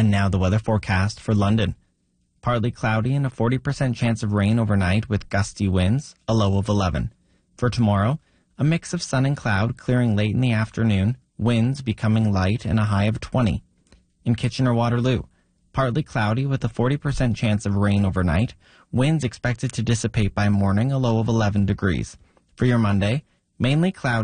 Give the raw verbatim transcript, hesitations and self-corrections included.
And now the weather forecast for London. Partly cloudy and a forty percent chance of rain overnight with gusty winds, a low of eleven. For tomorrow, a mix of sun and cloud clearing late in the afternoon, winds becoming light and a high of twenty. In Kitchener-Waterloo, partly cloudy with a forty percent chance of rain overnight, winds expected to dissipate by morning, a low of eleven degrees. For your Monday, mainly cloudy.